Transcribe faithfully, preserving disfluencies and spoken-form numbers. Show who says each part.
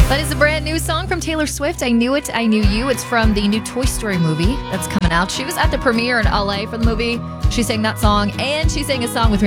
Speaker 1: That is a brand new song from Taylor Swift. I Knew It, I Knew You. It's from the new Toy Story movie that's coming out. She was at the premiere in L A for the movie. She sang that song, and she sang a song with